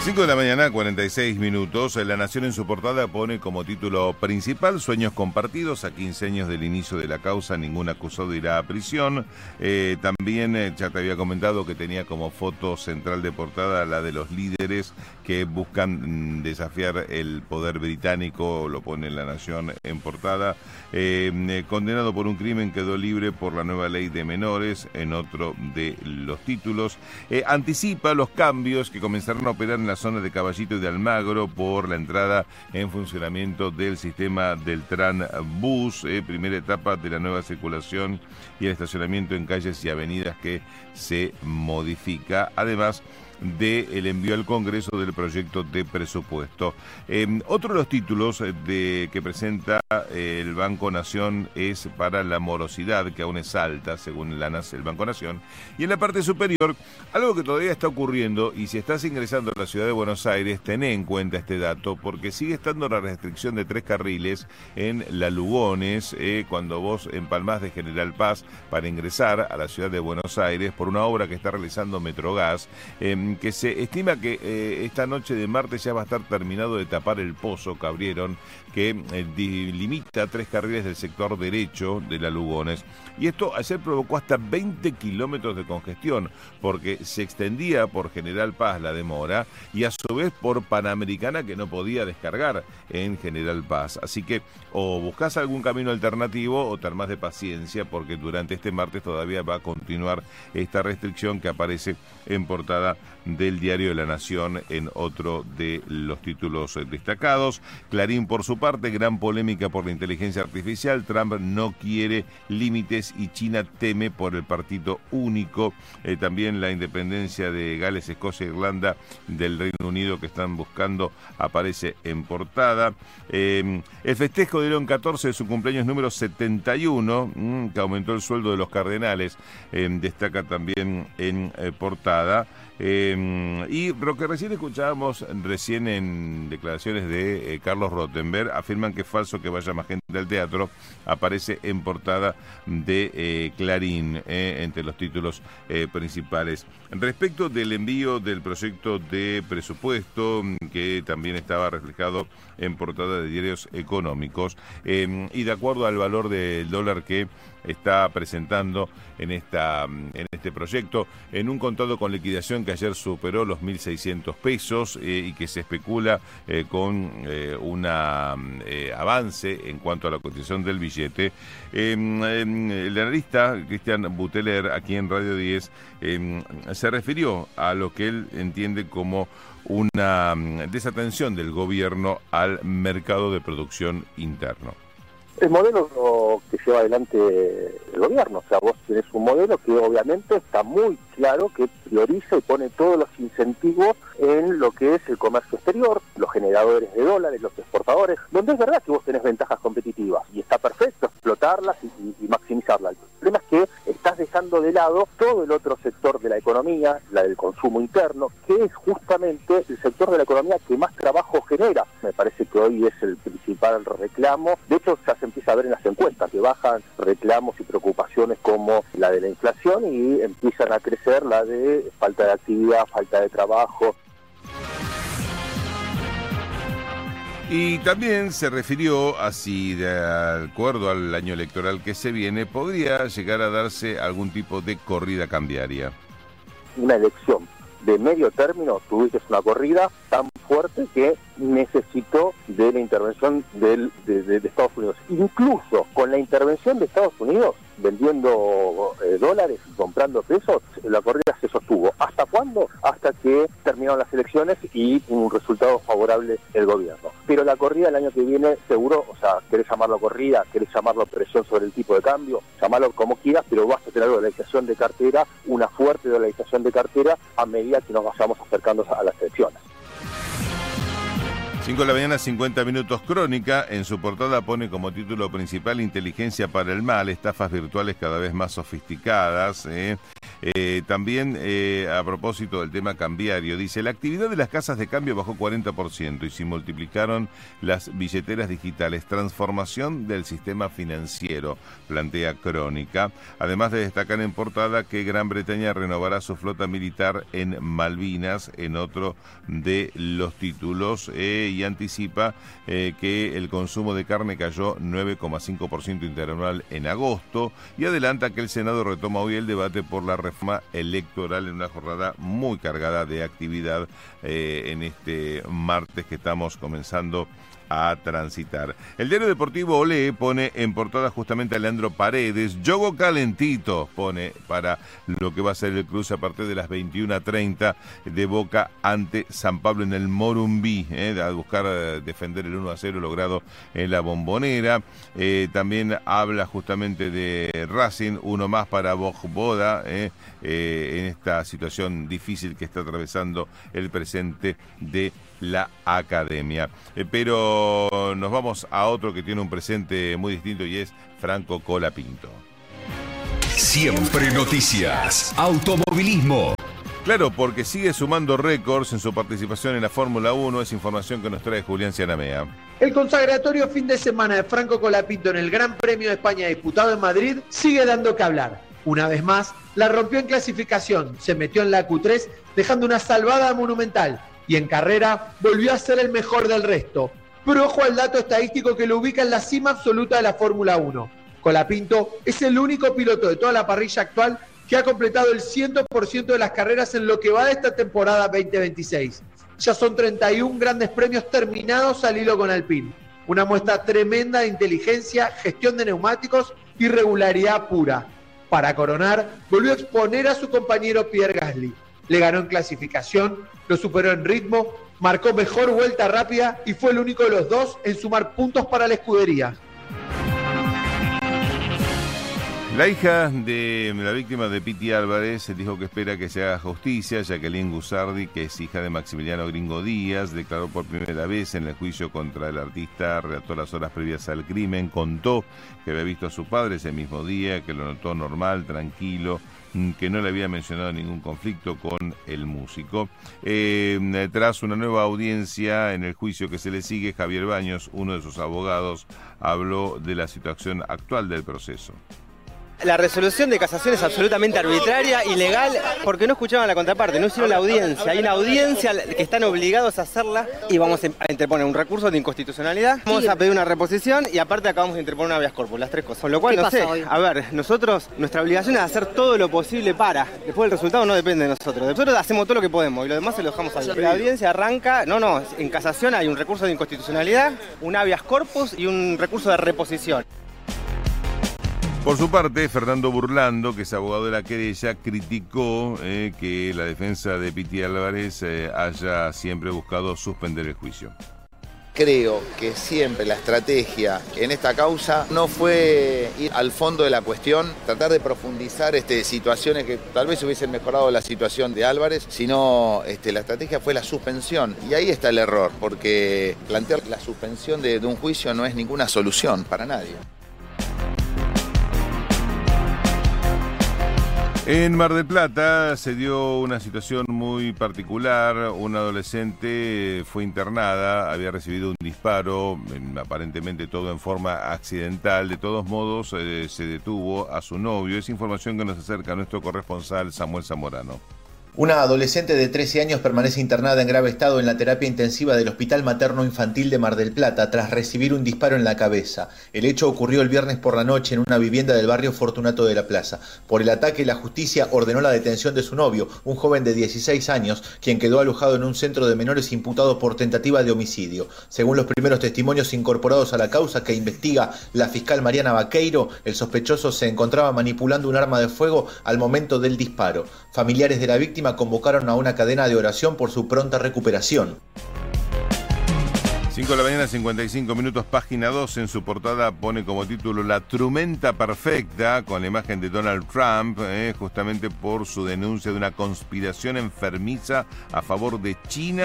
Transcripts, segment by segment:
5 de la mañana, 46 minutos. La Nación en su portada pone como título principal: Sueños compartidos. A 15 años del inicio de la causa, ningún acusado irá a prisión. También ya te había comentado que tenía como foto central de portada la de los líderes que buscan desafiar el poder británico. Lo pone La Nación en portada. Condenado por un crimen, quedó libre por la nueva ley de menores, en otro de los títulos. Anticipa los cambios que comenzarán a operar en la zona de Caballito y de Almagro por la entrada en funcionamiento del sistema del Tranbús, primera etapa de la nueva circulación y el estacionamiento en calles y avenidas que se modifica, además del envío al Congreso del proyecto de presupuesto. Otro de los títulos que presenta el Banco Nación es para la morosidad, que aún es alta, según el Banco Nación. Y en la parte superior, algo que todavía está ocurriendo, y si estás ingresando a la ciudad de Buenos Aires, tené en cuenta este dato, porque sigue estando la restricción de 3 carriles en la Lugones, cuando vos empalmás de General Paz para ingresar a la ciudad de Buenos Aires, por una obra que está realizando Metrogas, que se estima que esta noche de martes ya va a estar terminado de tapar el pozo que abrieron, que limita 3 carriles del sector derecho de la Lugones. Y esto ayer provocó hasta 20 kilómetros de congestión, porque se extendía por General Paz la demora y a su vez por Panamericana, que no podía descargar en General Paz. Así que o buscás algún camino alternativo o te armás de paciencia, porque durante este martes todavía va a continuar esta restricción que aparece en portada del diario de La Nación en otro de los títulos destacados. Clarín, por su parte, gran polémica por la inteligencia artificial. Trump no quiere límites y China teme por el partido único. También la independencia de Gales, Escocia e Irlanda del Reino Unido, que están buscando, aparece en portada. El festejo de León XIV de su cumpleaños número 71, que aumentó el sueldo de los cardenales, destaca también en portada. Y lo que recién escuchábamos en declaraciones de Carlos Rottenberg, afirman que es falso que vaya más gente al teatro, aparece en portada de Clarín, entre los títulos principales. Respecto del envío del proyecto de presupuesto, que también estaba reflejado en portada de diarios económicos, y de acuerdo al valor del dólar que está presentando en este proyecto, en un contado con liquidación que ayer superó los 1.600 pesos, y que se especula con un avance en cuanto a la cotización del billete. El analista Cristian Buteler, aquí en Radio 10, se refirió a lo que él entiende como una desatención del gobierno al mercado de producción interno. El modelo que lleva adelante el gobierno, o sea, vos tenés un modelo que obviamente está muy claro, que prioriza y pone todos los incentivos en lo que es el comercio exterior, los generadores de dólares, los exportadores, donde es verdad que vos tenés ventajas competitivas y está perfecto explotarlas y maximizarlas. El problema es que estás dejando de lado todo el otro sector de la economía, la del consumo interno, que es justamente el sector de la economía que más trabajo genera. Me parece que hoy es el principal reclamo. De hecho, ya se empieza a ver en las encuestas que bajan reclamos y preocupaciones como la de la inflación y empiezan a crecer la de falta de actividad, falta de trabajo. Y también se refirió a si, de acuerdo al año electoral que se viene, podría llegar a darse algún tipo de corrida cambiaria. Una elección de medio término, tuviste una corrida tan fuerte que necesitó de la intervención de Estados Unidos. Incluso con la intervención de Estados Unidos, vendiendo dólares y comprando pesos, la corrida se sostuvo. ¿Hasta cuándo? Hasta que terminaron las elecciones y un resultado favorable el gobierno. Pero la corrida el año que viene, seguro, o sea, querés llamarlo corrida, querés llamarlo presión sobre el tipo de cambio, llamarlo como quieras, pero vas a tener dolarización de cartera, una fuerte dolarización de cartera a medida que nos vayamos acercando a las elecciones. 5 de la mañana, 50 minutos. Crónica, en su portada pone como título principal Inteligencia para el mal, estafas virtuales cada vez más sofisticadas. También a propósito del tema cambiario, dice, la actividad de las casas de cambio bajó 40% y se multiplicaron las billeteras digitales. Transformación del sistema financiero, plantea Crónica. Además de destacar en portada que Gran Bretaña renovará su flota militar en Malvinas, en otro de los títulos, y anticipa que el consumo de carne cayó 9,5% interanual en agosto, y adelanta que el Senado retoma hoy el debate por la reforma electoral en una jornada muy cargada de actividad en este martes que estamos comenzando a transitar. El diario deportivo Olé pone en portada justamente a Leandro Paredes. Jogo calentito pone para lo que va a ser el cruce a partir de las 21:30 de Boca ante San Pablo en el Morumbí, a buscar defender el 1-0 logrado en la Bombonera. También habla justamente de Racing, uno más para Boda, en esta situación difícil que está atravesando el presente de la academia. Pero nos vamos a otro que tiene un presente muy distinto y es Franco Colapinto. Siempre noticias. Automovilismo. Claro, porque sigue sumando récords en su participación en la Fórmula 1, es información que nos trae Julián Cianamea. El consagratorio fin de semana de Franco Colapinto en el Gran Premio de España disputado en Madrid sigue dando que hablar. Una vez más, la rompió en clasificación, se metió en la Q3 dejando una salvada monumental. Y en carrera volvió a ser el mejor del resto. Pero ojo al dato estadístico que lo ubica en la cima absoluta de la Fórmula 1. Colapinto es el único piloto de toda la parrilla actual que ha completado el 100% de las carreras en lo que va de esta temporada 2026. Ya son 31 grandes premios terminados al hilo con Alpine. Una muestra tremenda de inteligencia, gestión de neumáticos y regularidad pura. Para coronar, volvió a exponer a su compañero Pierre Gasly. Le ganó en clasificación, lo superó en ritmo, marcó mejor vuelta rápida y fue el único de los dos en sumar puntos para la escudería. La hija de la víctima de Piti Álvarez dijo que espera que se haga justicia. Jacqueline Gusardi, que es hija de Maximiliano Gringo Díaz, declaró por primera vez en el juicio contra el artista, relató las horas previas al crimen, contó que había visto a su padre ese mismo día, que lo notó normal, tranquilo, que no le había mencionado ningún conflicto con el músico. Tras una nueva audiencia en el juicio que se le sigue, Javier Baños, uno de sus abogados, habló de la situación actual del proceso. La resolución de casación es absolutamente arbitraria, ilegal, porque no escuchaban a la contraparte, no hicieron la audiencia. Hay una audiencia que están obligados a hacerla y vamos a interponer un recurso de inconstitucionalidad. Vamos a pedir una reposición y aparte acabamos de interponer una habeas corpus, las tres cosas. Con lo cual, no sé, a ver, nosotros, nuestra obligación es hacer todo lo posible para. Después el resultado no depende de nosotros. Nosotros hacemos todo lo que podemos y lo demás se lo dejamos a Dios. La audiencia arranca, en casación hay un recurso de inconstitucionalidad, un habeas corpus y un recurso de reposición. Por su parte, Fernando Burlando, que es abogado de la querella, criticó que la defensa de Piti Álvarez haya siempre buscado suspender el juicio. Creo que siempre la estrategia en esta causa no fue ir al fondo de la cuestión, tratar de profundizar situaciones que tal vez hubiesen mejorado la situación de Álvarez, sino la estrategia fue la suspensión. Y ahí está el error, porque plantear la suspensión de un juicio no es ninguna solución para nadie. En Mar del Plata se dio una situación muy particular. Una adolescente fue internada, había recibido un disparo, aparentemente todo en forma accidental. De todos modos, se detuvo a su novio. Es información que nos acerca nuestro corresponsal Samuel Zamorano. Una adolescente de 13 años permanece internada en grave estado en la terapia intensiva del Hospital Materno Infantil de Mar del Plata tras recibir un disparo en la cabeza. El hecho ocurrió el viernes por la noche en una vivienda del barrio Fortunato de la Plaza. Por el ataque, la justicia ordenó la detención de su novio, un joven de 16 años, quien quedó alojado en un centro de menores imputado por tentativa de homicidio. Según los primeros testimonios incorporados a la causa que investiga la fiscal Mariana Vaqueiro, el sospechoso se encontraba manipulando un arma de fuego al momento del disparo. Familiares de la víctima convocaron a una cadena de oración por su pronta recuperación. 5 de la mañana, 55 minutos, página 2 en su portada pone como título La Trumenta Perfecta, con la imagen de Donald Trump, justamente por su denuncia de una conspiración enfermiza a favor de China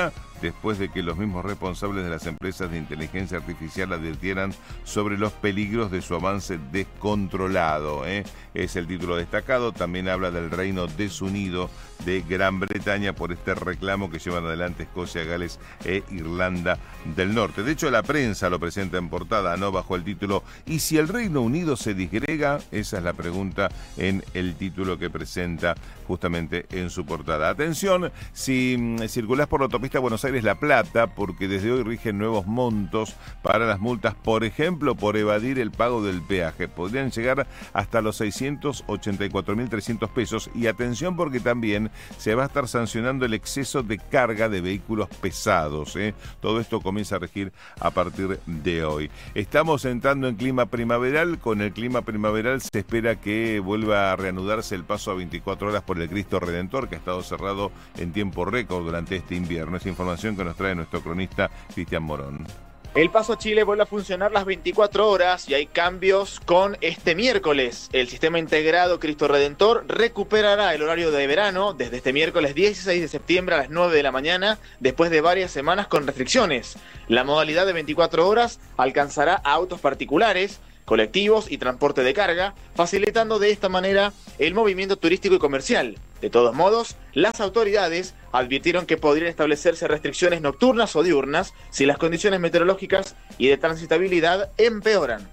después de que los mismos responsables de las empresas de inteligencia artificial advirtieran sobre los peligros de su avance descontrolado. Es el título destacado. También habla del Reino desunido de Gran Bretaña por este reclamo que llevan adelante Escocia, Gales e Irlanda del Norte. De hecho, la prensa lo presenta en portada, ¿no? Bajo el título ¿Y si el Reino Unido se disgrega? Esa es la pregunta en el título que presenta justamente en su portada. Atención, si circulás por la autopista Buenos Aires-La Plata, porque desde hoy rigen nuevos montos para las multas, por ejemplo, por evadir el pago del peaje. Podrían llegar hasta los 684.300 pesos. Y atención, porque también se va a estar sancionando el exceso de carga de vehículos pesados. Todo esto comienza a regir a partir de hoy. Estamos entrando en clima primaveral. Con el clima primaveral se espera que vuelva a reanudarse el paso a 24 horas por el Cristo Redentor, que ha estado cerrado en tiempo récord durante este invierno. Es información que nos trae nuestro cronista Cristian Morón. El Paso Chile vuelve a funcionar las 24 horas y hay cambios con este miércoles. El sistema integrado Cristo Redentor recuperará el horario de verano desde este miércoles 16 de septiembre a las 9 de la mañana, después de varias semanas con restricciones. La modalidad de 24 horas alcanzará a autos particulares, colectivos y transporte de carga, facilitando de esta manera el movimiento turístico y comercial. De todos modos, las autoridades advirtieron que podrían establecerse restricciones nocturnas o diurnas si las condiciones meteorológicas y de transitabilidad empeoran.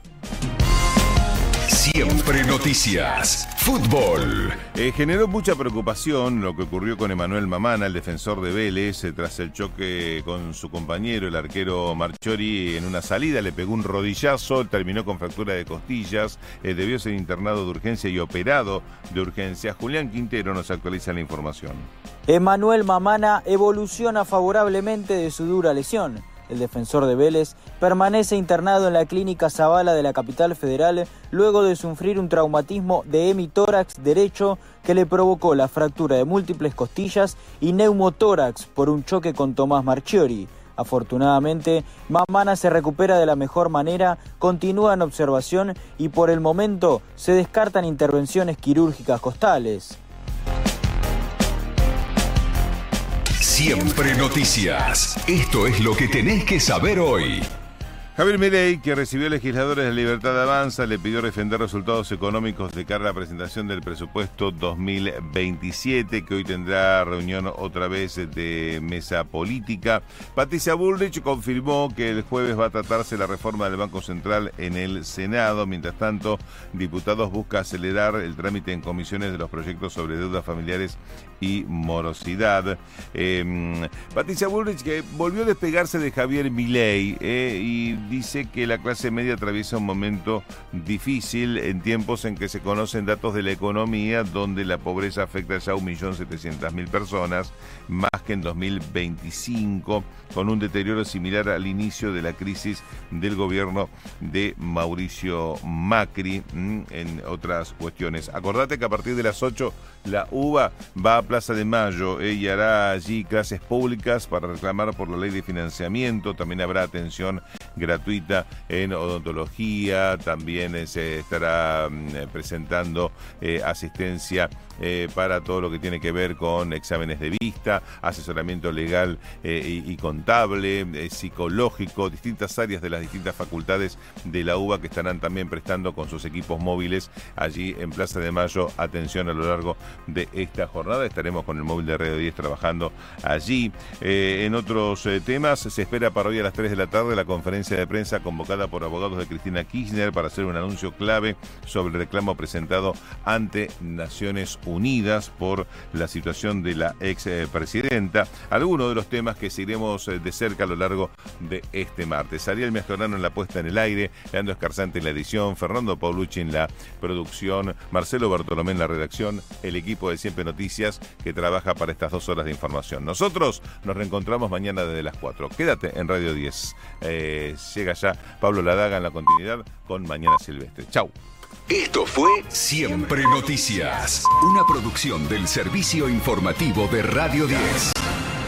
Siempre noticias. Fútbol. Generó mucha preocupación lo que ocurrió con Emanuel Mamana, el defensor de Vélez, tras el choque con su compañero, el arquero Marchiori, en una salida. Le pegó un rodillazo, terminó con fractura de costillas, debió ser internado de urgencia y operado de urgencia. Julián Quintero nos actualiza la información. Emanuel Mamana evoluciona favorablemente de su dura lesión. El defensor de Vélez permanece internado en la clínica Zavala de la capital federal luego de sufrir un traumatismo de hemitórax derecho que le provocó la fractura de múltiples costillas y neumotórax por un choque con Tomás Marchiori. Afortunadamente, Mamana se recupera de la mejor manera, continúa en observación y por el momento se descartan intervenciones quirúrgicas costales. Siempre noticias. Esto es lo que tenés que saber hoy. Javier Milei, que recibió legisladores de Libertad Avanza, le pidió defender resultados económicos de cara a la presentación del presupuesto 2027, que hoy tendrá reunión otra vez de mesa política. Patricia Bullrich confirmó que el jueves va a tratarse la reforma del Banco Central en el Senado. Mientras tanto, diputados busca acelerar el trámite en comisiones de los proyectos sobre deudas familiares y morosidad. Patricia Bullrich, que volvió a despegarse de Javier Milei y dice que la clase media atraviesa un momento difícil en tiempos en que se conocen datos de la economía donde la pobreza afecta ya a 1.700.000 personas, más que en 2025, con un deterioro similar al inicio de la crisis del gobierno de Mauricio Macri, en otras cuestiones. Acordate que a partir de las 8 la UBA va a Plaza de Mayo y hará allí clases públicas para reclamar por la ley de financiamiento. También habrá atención gratuita en odontología, también se estará presentando asistencia para todo lo que tiene que ver con exámenes de vista, asesoramiento legal y contable, psicológico, distintas áreas de las distintas facultades de la UBA que estarán también prestando con sus equipos móviles allí en Plaza de Mayo atención a lo largo de esta jornada. Estaremos con el móvil de Radio 10 trabajando allí. En otros temas, se espera para hoy a las 3 de la tarde la conferencia de prensa convocada por abogados de Cristina Kirchner para hacer un anuncio clave sobre el reclamo presentado ante Naciones Unidas por la situación de la expresidenta. Algunos de los temas que seguiremos de cerca a lo largo de este martes. Ariel Mejorano en la puesta en el aire, Leandro Escarzante en la edición, Fernando Paulucci en la producción, Marcelo Bartolomé en la redacción, el equipo de Siempre Noticias que trabaja para estas 2 horas de información. Nosotros nos reencontramos mañana desde las 4. Quédate en Radio 10. Llega ya Pablo Ladaga en la continuidad con Mañana Silvestre. Chau. Esto fue Siempre Noticias, una producción del Servicio Informativo de Radio 10.